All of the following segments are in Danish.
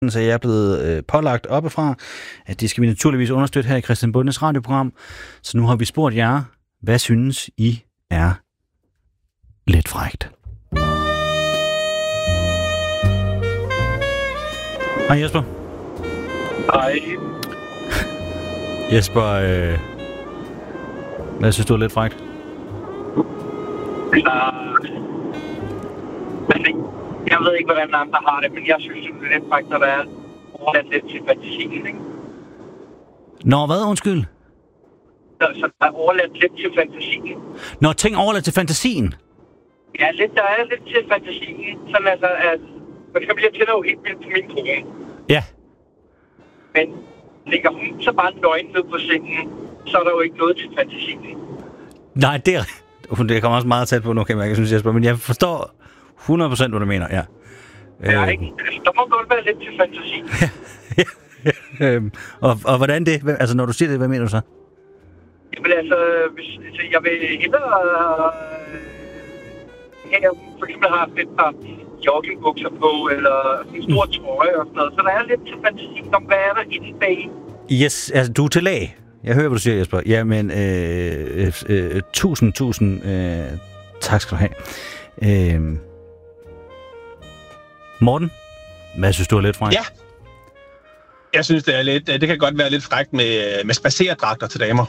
Så jeg er blevet pålagt oppefra, at det skal vi naturligvis understøtte her i Christian Bondes radioprogram. Så nu har vi spurgt jer, hvad synes I er lidt frækt? Hej Jesper. Hej. Jesper, hvad synes du er lidt frækt? Jeg ved ikke, hvordan andre har det, men jeg synes, det er lidt frækt, når der er overladt lidt til fantasien, ikke? Nå, hvad? Undskyld? Så der er overladt lidt til fantasien. Nå, ting overladt til fantasien? Ja, der er lidt til fantasien. Sådan altså, at for eksempel, jeg tænder jo helt vildt på min kone. Ja. Men ligger hun så bare nøgen ned på sengen, så er der jo ikke noget til fantasien. Nej, det kommer også meget tæt på nu, kan jeg synes, Jesper, men jeg forstår 100% hvad du mener, ja. Ja, ikke? Altså, der må godt være lidt til fantasien. Og hvordan det? Altså, når du siger det, hvad mener du så? Jamen altså, jeg vil hellere have, for eksempel har et par joggingbukser på, eller en stor trøje og sådan noget. Så der er lidt til fantasien om, hvad er der inde bag. Yes, altså du er til lag. Jeg hører, hvad du siger, Jesper. Jamen, tusind tak skal du have. Morten, hvad synes du er lidt frækt? Ja. Jeg synes, det kan godt være lidt frækt med spacerdragter til damer.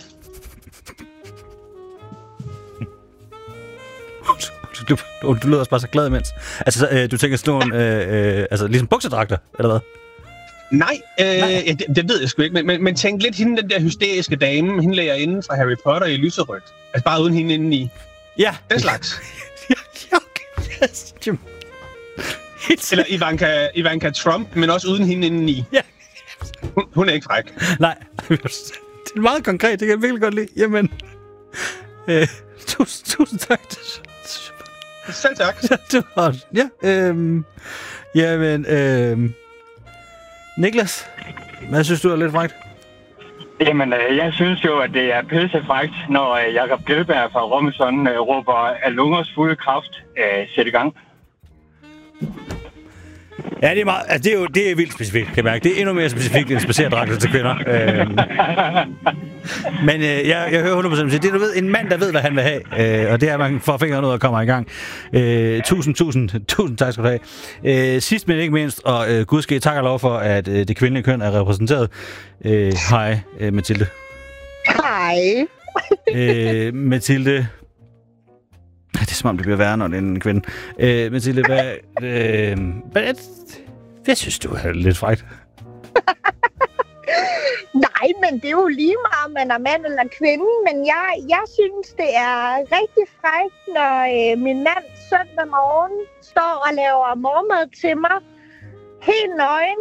Du lyder også bare så glad imens. Altså, du tænker sådan nogle, altså ligesom buksedragter, eller hvad? Nej, det ved jeg sgu ikke, men tænk lidt hende, den der hysteriske dame, hende lærer inden fra Harry Potter i lyserødt. Altså bare uden hende indeni. Ja. Den slags. Ja, okay. Yes. Eller Ivanka Trump, men også uden hende indeni. Ja. Hun er ikke fræk. Nej, det er meget konkret, det kan jeg virkelig godt lide. Jamen, tusind tak. Selv tak. Ja, jamen, Niklas, hvad synes du er lidt frækt? Jamen, jeg synes jo, at det er pissefrækt, når Jakob Gjelberg fra Robinson råber af lungers fulde kraft, sæt i gang. Ja, det er meget, altså det er vildt specifikt, kan jeg mærke. Det er endnu mere specifikt end spacerdragter til kvinder. Men jeg hører 100% sige, det er, du ved, en mand, der ved, hvad han vil have, og det er, at man får fingrene ud og kommer i gang. Tusind tak skal du have. Sidst men ikke mindst, og Gud ske tak og lov for, at det kvindelige køn er repræsenteret. Hej, Mathilde. Hej. Mathilde. Det er som om, det bliver værre, når det er en kvinde. Mathilde, hvad synes du er lidt frækt? Nej, men det er jo lige meget, om man er mand eller kvinde. Men jeg synes, det er rigtig frækt, når min mand søndag morgen står og laver morgenmad til mig. Helt nøgen.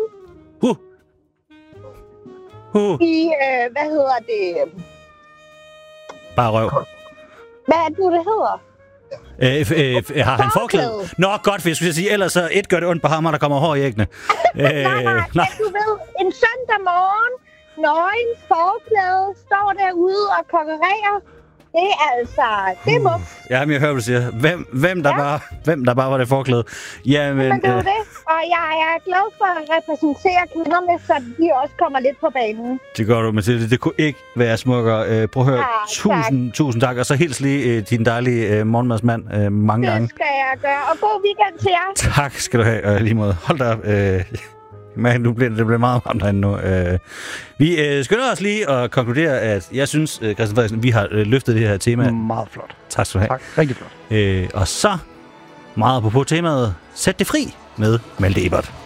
I, hvad hedder det? Bare røv. Hvad er det hedder? Har han forklæde? Nå, godt, for jeg skulle sige, ellers så gør det ondt på ham, og der kommer hår i æggene. Nej, du ved, en søndag morgen, nøgen, forklæde, står derude og konkurrerer. Det er altså, det må. Ja, men jeg hører, hvad du siger. Hvem der bare var det forklæde? Jamen, men det er det. Og jeg er glad for at repræsentere kvinderne, så de også kommer lidt på banen. Det gør du, Mathilde. Det kunne ikke være smukkere. Prøv at høre. Tusind tak. Og så hils lige din dejlige morgenmadsmand mange gange. Det skal jeg gøre. Og god weekend til jer. Tak skal du have. Lige måde. Hold da op. Men det bliver meget varmt herinde nu. Vi skynder os lige og konkludere, at jeg synes, Christian Frederiksen, vi har løftet det her tema. Meget flot. Tak skal du have. Tak, rigtig flot. Og så, meget apropos temaet, sæt det fri med Malte Ebert.